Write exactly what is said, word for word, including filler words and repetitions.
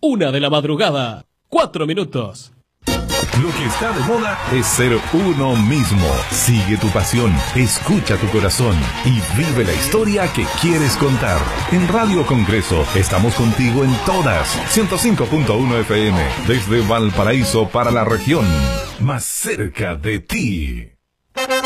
Una de la madrugada, cuatro minutos. Lo que está de moda es ser uno mismo. Sigue tu pasión, escucha tu corazón y vive la historia que quieres contar. En Radio Congreso estamos contigo en todas. ciento cinco punto uno F M, desde Valparaíso para la región. Más cerca de ti.